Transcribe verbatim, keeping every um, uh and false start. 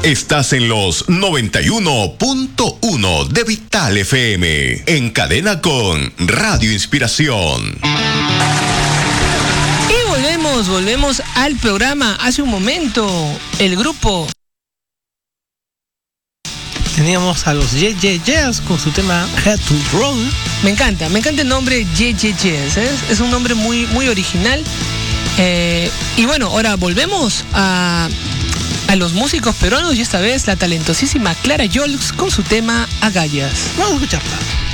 Estás en los noventa y uno punto uno de Vital F M, en cadena con Radio Inspiración. Y volvemos, volvemos al programa. Hace un momento, el grupo... Teníamos a los Ye Ye Yes con su tema Head to Roll. Me encanta, me encanta el nombre Ye Ye Yes, ¿eh? Es un nombre muy, muy original. Eh, y bueno, ahora volvemos a, a los músicos peruanos y esta vez la talentosísima Clara Yols con su tema Agallas. Vamos a escucharla.